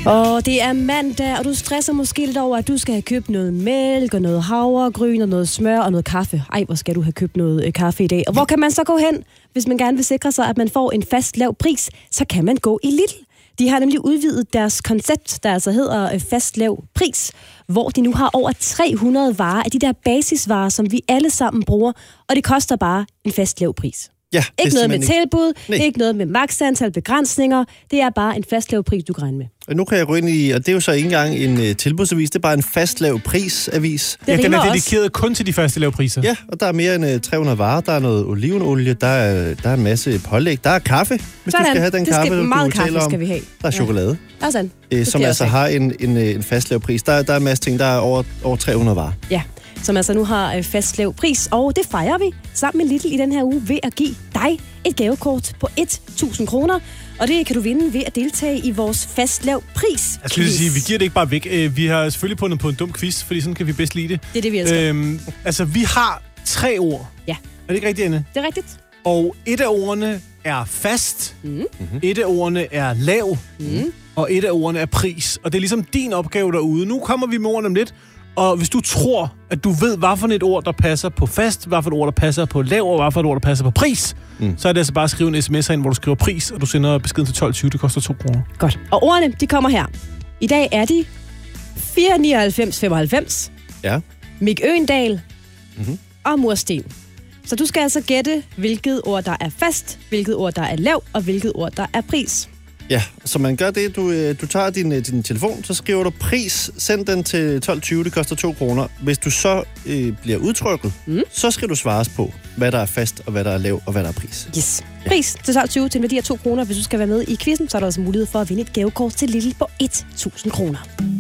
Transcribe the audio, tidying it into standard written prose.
Og det er mandag, og du stresser måske lidt over, at du skal have købt noget mælk og noget havregryn og noget smør og noget kaffe. Ej, hvor skal du have købt noget kaffe i dag? Og hvor kan man så gå hen, hvis man gerne vil sikre sig, at man får en fast lav pris? Så kan man gå i Lidl. De har nemlig udvidet deres koncept, der altså hedder fast lav pris, hvor de nu har over 300 varer af de der basisvarer, som vi alle sammen bruger, og det koster bare en fast lav pris. Ja, ikke noget med tilbud, ikke noget med maks antal begrænsninger. Det er bare en fast lav pris, du kan regne med. Og nu kan jeg gå ind i, og det er jo så ikke engang en tilbudsavis, det er bare en fast lav prisavis. Ja, den er dedikeret kun til de faste lav priser. Ja, og der er mere end 300 varer. Der er noget olivenolie, der er en masse pålæg, der er kaffe, hvis sådan. Du skal have den kaffe, meget du taler om. Skal vi have. Der er chokolade, som altså har en fast lav pris. Der er en masse ting, der er over 300 varer. Ja, som altså nu har fast lav pris, og det fejrer vi sammen med Lidl i den her uge ved at give dig et gavekort på 1.000 kroner. Og det kan du vinde ved at deltage i vores fast lav pris. Jeg skulle sige, vi giver det ikke bare væk. Vi har selvfølgelig fundet på en dum quiz, fordi sådan kan vi bedst lide det. Det er det, vi elsker. Vi har 3 ord. Ja. Er det ikke rigtigt, Anne? Det er rigtigt. Og et af ordene er fast, et af ordene er lav, og et af ordene er pris. Og det er ligesom din opgave derude. Nu kommer vi med ordene om lidt. Og hvis du tror, at du ved, hvad for et ord, der passer på fast, hvad for et ord, der passer på lav, og hvad for et ord, der passer på pris, så er det altså bare at skrive en sms ind, hvor du skriver pris, og du sender beskeden til 12.20. Det koster 2 kroner. Godt. Og ordene, de kommer her. I dag er de 4,99,95. Ja. Mik Øgendal og mursten. Så du skal altså gætte, hvilket ord, der er fast, hvilket ord, der er lav, og hvilket ord, der er pris. Ja, så man gør det, du tager din telefon, så skriver du pris, send den til 12.20, det koster 2 kroner. Hvis du så bliver udtrykket, så skal du svares på, hvad der er fast, og hvad der er lav, og hvad der er pris. Yes. Pris til 12.20 til en værdi af 2 kroner. Hvis du skal være med i quizzen, så er der også mulighed for at vinde et gavekort til Lidl på 1.000 kroner.